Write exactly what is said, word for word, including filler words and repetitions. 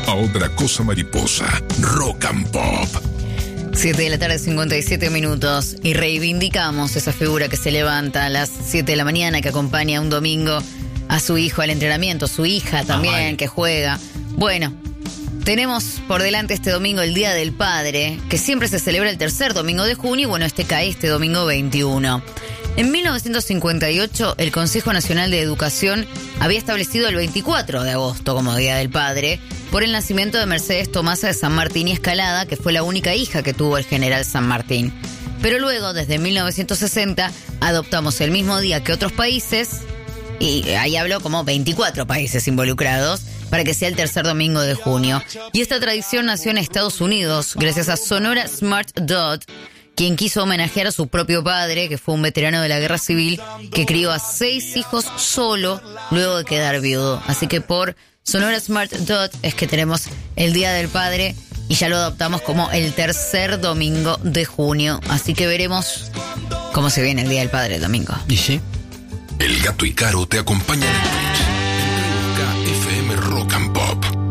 a Otra Cosa Mariposa, Rock and Pop. siete de la tarde, cincuenta y siete minutos, y reivindicamos esa figura que se levanta a las siete de la mañana, que acompaña un domingo a su hijo al entrenamiento, su hija también, Ay. que juega. Bueno, tenemos por delante este domingo el Día del Padre, que siempre se celebra el tercer domingo de junio, y bueno, este cae este domingo veintiuno. En mil novecientos cincuenta y ocho, el Consejo Nacional de Educación había establecido el veinticuatro de agosto como Día del Padre por el nacimiento de Mercedes Tomasa de San Martín y Escalada, que fue la única hija que tuvo el general San Martín. Pero luego, desde mil novecientos sesenta, adoptamos el mismo día que otros países, y ahí hablo como veinticuatro países involucrados, para que sea el tercer domingo de junio. Y esta tradición nació en Estados Unidos, gracias a Sonora Smart Dodd, quien quiso homenajear a su propio padre, que fue un veterano de la Guerra Civil, que crió a seis hijos solo luego de quedar viudo. Así que por Sonora Smart Dodd es que tenemos el Día del Padre y ya lo adoptamos como el tercer domingo de junio. Así que veremos cómo se viene el Día del Padre el domingo. ¿Y sí? El Gato y Caro te acompañan en Twitch. En F M Rock and Pop.